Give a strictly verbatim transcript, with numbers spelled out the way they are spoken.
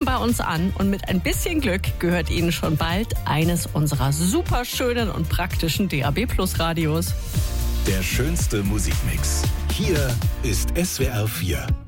bei uns an und mit ein bisschen Glück gehört Ihnen schon bald eines unserer super schönen und praktischen D A B Plus Radios. Der schönste Musikmix. Hier ist S W R vier.